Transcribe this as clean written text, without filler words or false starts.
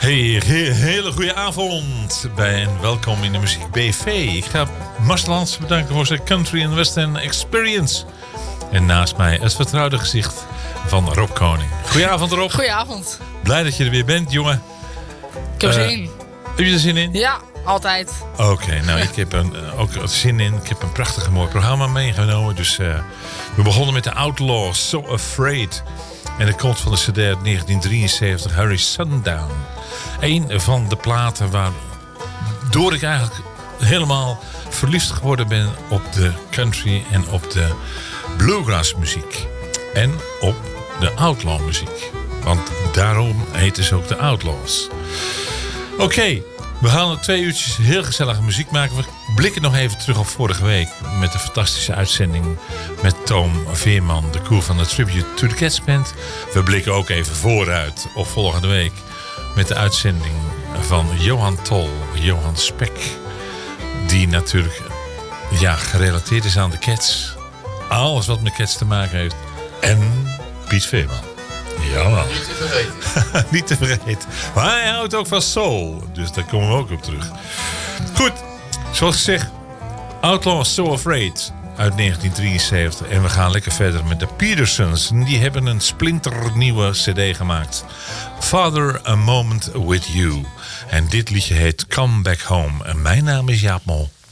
Hele goede avond bij en welkom in de Muziek BV. Ik ga Marcel Hansen bedanken voor zijn Country and Western Experience. En naast mij het vertrouwde gezicht van Rob Koning. Goedenavond Rob. Goedenavond. Blij dat je er weer bent, jongen. Ik heb er zin in. Heb je er zin in? Ja, altijd. Oké, nou ik heb ook zin in. Ik heb een prachtig mooi programma meegenomen. Dus we begonnen met de Outlaws, So Afraid. En dat komt van de cd uit 1973, Hurry Sundown. Een van de platen waardoor ik eigenlijk helemaal verliefd geworden ben op de country en op de bluegrass muziek. En op de outlaw muziek. Want daarom heten ze ook de Outlaws. Oké, we gaan nog 2 uurtjes heel gezellige muziek maken. We blikken nog even terug op vorige week met de fantastische uitzending met Toom Veerman, de crew van de Tribute to the Cats Band. We blikken ook even vooruit op volgende week met de uitzending van Johan Tol, Johan Spek, die natuurlijk gerelateerd is aan de Cats. Alles wat met Cats te maken heeft. En Piet Veerman. Jawel. Niet te vergeten. Niet te vergeten. Maar hij houdt ook van soul. Dus daar komen we ook op terug. Goed. Zoals gezegd. Outlaw So Afraid. Uit 1973. En we gaan lekker verder met de Petersons. Die hebben een splinternieuwe cd gemaakt. Father, a Moment With You. En dit liedje heet Come Back Home. En mijn naam is Jaap Mol.